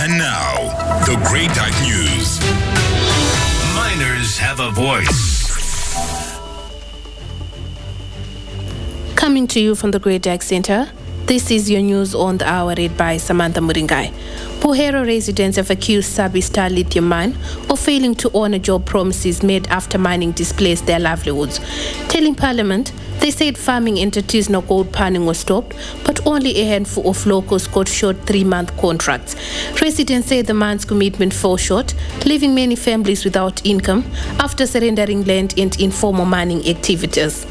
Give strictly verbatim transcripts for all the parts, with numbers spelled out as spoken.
And now, the Great Dark News. Miners have a voice. Coming to you from the Great Dark Center, this is your news on the hour read by Samantha Muringai. Buhero residents have accused Sabi Star Lithium Mine of failing to honor job promises made after mining displaced their livelihoods. Telling Parliament, they said farming in artisanal gold panning was stopped, but only a handful of locals got short three-month contracts. Residents say the mine's commitment fell short, leaving many families without income after surrendering land and informal mining activities.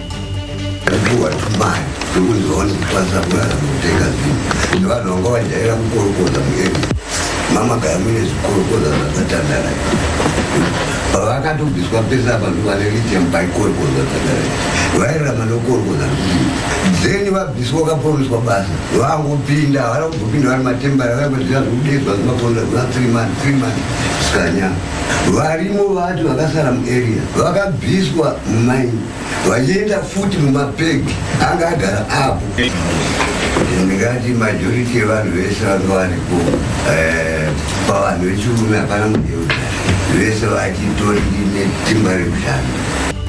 Mama Kamini is Kurkoda Tatana. Wakatu biswa pesa bantu wale lithium by Kurkoda Tatana. Waira Manokurkoda. Then wa biswa ka promise kwa basi. Wangu pinda, wala kupinda wale matemba wale kwa days was makonda three months, three months. Skanya. Walimu watu wakasara area. Wakabiswa mine. Wajenda futi mumapegi. Angagara hapo. Ngati majority vanhu vese vanowanipo pavanhu vechirume hapana mudeudha vese vachitori netimba rekushanda.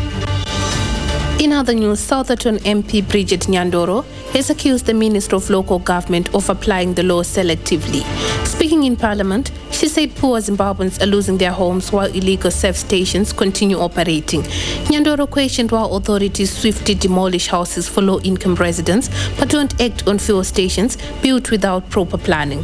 In other news, Southerton M P Bridget Nyandoro has accused the Minister of Local Government of applying the law selectively. Speaking in Parliament, she said poor Zimbabweans are losing their homes while illegal surf stations continue operating. Nyandoro questioned why authorities swiftly demolish houses for low-income residents but don't act on fuel stations built without proper planning.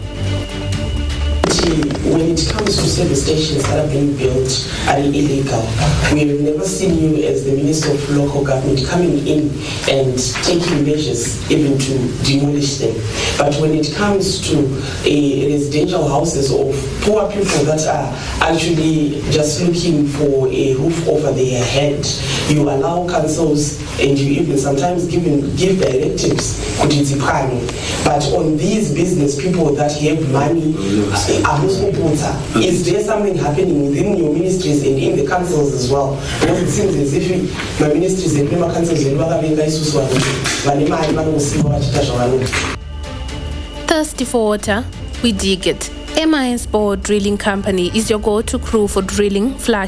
When it comes to service stations that are being built are illegal, we have never seen you as the Minister of Local Government coming in and taking measures even to demolish them. But when it comes to a residential houses of poor people that are actually just looking for a roof over their head, you allow councils and you even sometimes give, give directives. But on these business people that have money, is there something happening within your ministries and in the councils as well? Because it seems as if my ministries and member councils Thirsty for water? We dig it. M I S Board Drilling Company is your go-to crew for drilling, flash